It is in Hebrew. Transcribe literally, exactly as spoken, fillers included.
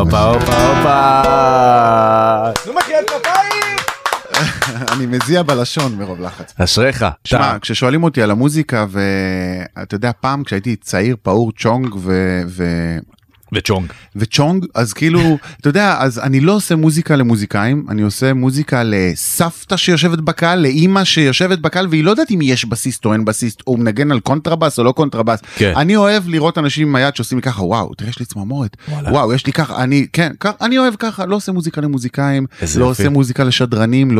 הופה, הופה, הופה. נו מחיית כפיים! אני מזיע בלשון מרוב לחץ. אשריך. תשמע, כששואלים אותי על המוזיקה, ואתה יודע, פעם כשהייתי צעיר, פעור צ'ונג ו... וצ'ונג. וצ'ונג, אז כאילו, אתה יודע, אז אני לא עושה מוזיקה למוזיקאים, אני עושה מוזיקה לסבתא שיושבת בקהל, לאמא שיושבת בקהל, והיא לא יודעת אם יש בסיסט או אין בסיסט, או מנגן על קונטרבאס או לא קונטרבאס. כן. אני אוהב לראות אנשים עם היד שעושים לי ככה, וואו, תראה, יש לי צמרמורת. וואו, יש לי ככה, אני, כן, אני אוהב ככה, לא עושה מוזיקה למוזיקאים, לא עושה מוזיקה לשדרנים,